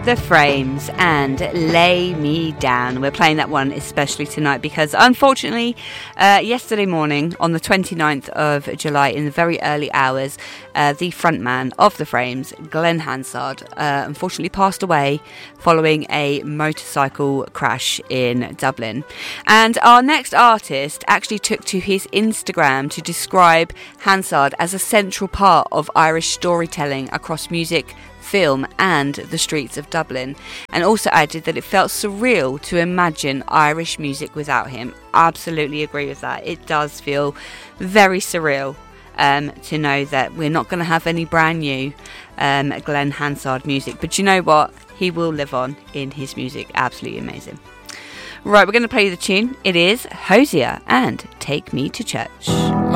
The Frames and Lay Me Down. We're playing that one especially tonight because unfortunately yesterday morning on the 29th of July in the very early hours, the frontman of The Frames, Glenn Hansard, unfortunately passed away following a motorcycle crash in Dublin. And our next artist actually took to his Instagram to describe Hansard as a central part of Irish storytelling across music, film and the streets of Dublin, and also added that it felt surreal to imagine Irish music without him. Absolutely agree with that. It does feel very surreal to know that we're not going to have any brand new Glenn Hansard music, but you know what, he will live on in his music. Absolutely amazing. Right, we're going to play the tune. It is Hosier and Take Me to Church.